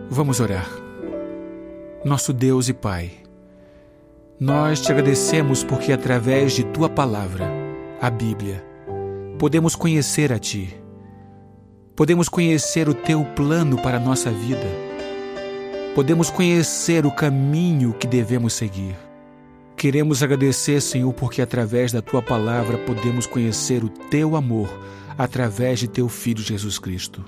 Vamos orar. Nosso Deus e Pai, nós te agradecemos porque através de Tua Palavra, a Bíblia, podemos conhecer a Ti. Podemos conhecer o Teu plano para a nossa vida. Podemos conhecer o caminho que devemos seguir. Queremos agradecer, Senhor, porque através da Tua Palavra podemos conhecer o Teu amor através de Teu Filho Jesus Cristo.